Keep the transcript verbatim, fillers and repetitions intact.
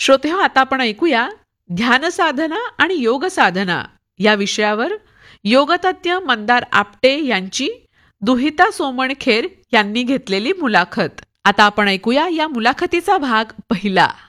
श्रोते हो, आता आपण ऐकूया ध्यान साधना आणि योग साधना या विषयावर योगतज्ञ मंदार आपटे यांची दुहिता सोमणखेर यांनी घेतलेली मुलाखत. आता आपण ऐकूया या मुलाखतीचा भाग पहिला.